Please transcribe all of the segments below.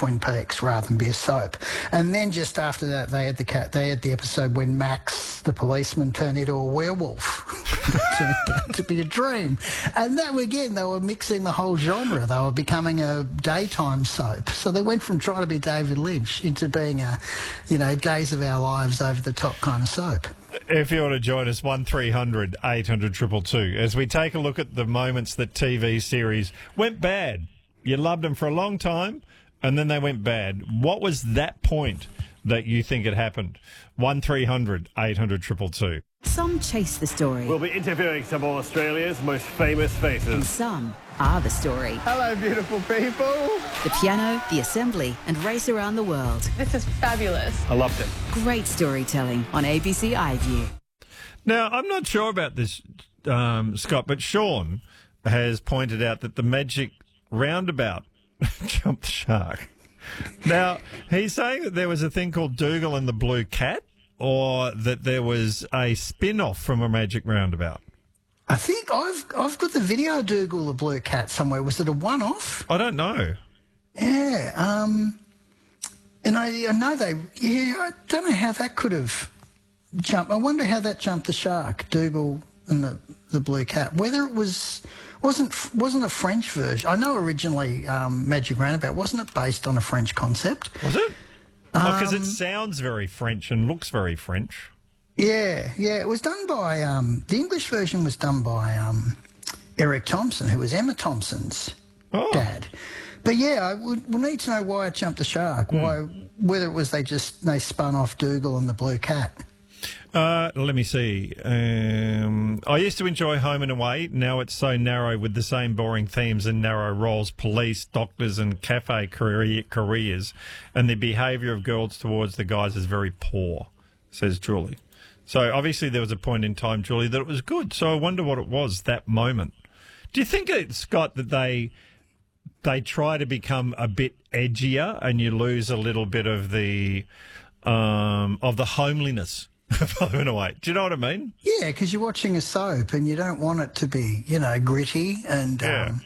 Twin Peaks rather than be a soap. And then just after that, they had the episode when Max, the policeman, turned into a werewolf. Turned out to be a dream. And that, again, they were mixing the whole genre. They were becoming a daytime soap. So they went from trying to be David Lynch into being a, Days of Our Lives over the top kind of soap. If you want to join us, 1300 800 222, as we take a look at the moments that TV series went bad. You loved them for a long time, and then they went bad. What was that point that you think it happened? 1300 800 222. Some chase the story. We'll be interviewing some of Australia's most famous faces. And some are the story. Hello, beautiful people. The piano, the assembly, and race around the world. This is fabulous. I loved it. Great storytelling on ABC iView. Now, I'm not sure about this, Scott, but Sean has pointed out that the Magic Roundabout jumped the shark. Now, he's saying that there was a thing called Dougal and the Blue Cat, or that there was a spin-off from a Magic Roundabout. I think I've got the video Dougal the Blue Cat somewhere. Was it a one-off? I don't know. Yeah, and I know I don't know how that could have jumped. I wonder how that jumped the shark, Dougal and the Blue Cat. Whether it wasn't a French version. I know originally Magic Roundabout, wasn't it based on a French concept? Was it? Because it sounds very French and looks very French. Yeah. It was done by, the English version was done by Eric Thompson, who was Emma Thompson's dad. But yeah, we'll need to know why it jumped the shark, whether it was they spun off Dougal and the Blue Cat. Let me see. I used to enjoy Home and Away. Now it's so narrow with the same boring themes and narrow roles, police, doctors and cafe careers, and the behaviour of girls towards the guys is very poor, says Julie. So obviously there was a point in time, Julie, that it was good. So I wonder what it was, that moment. Do you think, Scott, that they try to become a bit edgier and you lose a little bit of the homeliness of Home and Away? Do you know what I mean? Yeah, because you're watching a soap and you don't want it to be, gritty and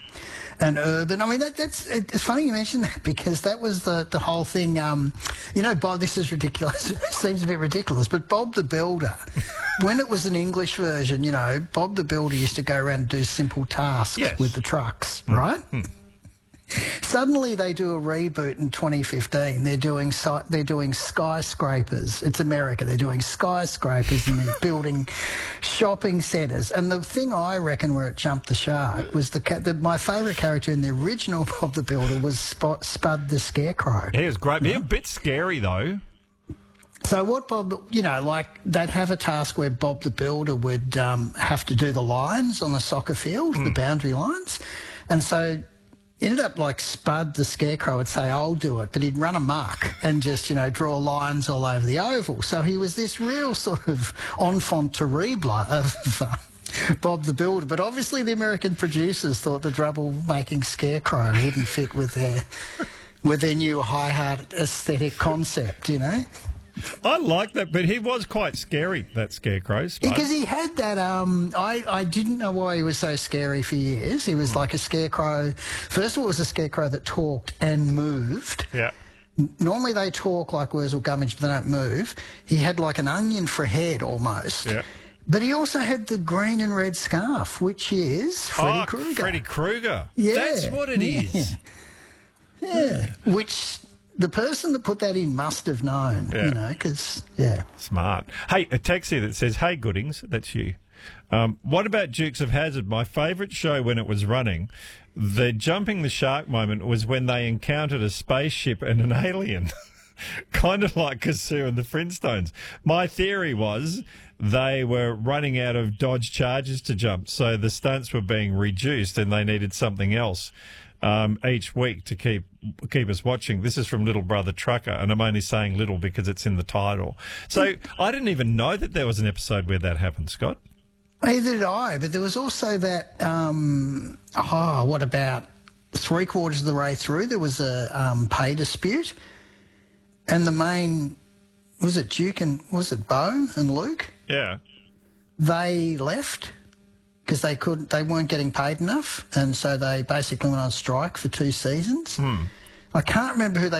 urban. I mean, it's funny you mention that, because that was the whole thing. Bob, this is ridiculous. It seems a bit ridiculous, but Bob the Builder, when it was an English version, Bob the Builder used to go around and do simple tasks with the trucks, right? Suddenly they do a reboot in 2015. They're doing skyscrapers. It's America. They're doing skyscrapers and they're building shopping centres. And the thing I reckon where it jumped the shark was my favourite character in the original Bob the Builder was Spud the Scarecrow. He was great. A bit scary though. So what Bob, they'd have a task where Bob the Builder would have to do the lines on the soccer field, the boundary lines. And so ended up like Spud the Scarecrow would say, I'll do it, but he'd run amok and just, draw lines all over the oval. So he was this real sort of enfant terrible of Bob the Builder. But obviously the American producers thought the trouble-making Scarecrow wouldn't fit with their new high-heart aesthetic concept, I like that, but he was quite scary, that Scarecrow. Because he had that, I didn't know why he was so scary for years. He was like a scarecrow. First of all, it was a scarecrow that talked and moved. Yeah. Normally they talk like Wurzel Gummidge, but they don't move. He had like an onion for a head almost. Yeah. But he also had the green and red scarf, which is Freddy Krueger. Freddy Krueger. Yeah. That's what it is. Yeah. Which the person that put that in must have known, because, Smart. Hey, a text here that says, hey, Goodings, that's you. What about Dukes of Hazzard? My favourite show when it was running, the jumping the shark moment was when they encountered a spaceship and an alien. Kind of like Kazoo and the Flintstones. My theory was they were running out of Dodge Chargers to jump, so the stunts were being reduced and they needed something else each week to keep us watching. This is from Little Brother Trucker, and I'm only saying little because it's in the title. So I didn't even know that there was an episode where that happened, Scott. Neither did I, but there was also that, what about 3/4 of the way through, there was a pay dispute, and the main, was it Bo and Luke? Yeah. They left because they weren't getting paid enough, and so they basically went on strike for 2 seasons. I can't remember who they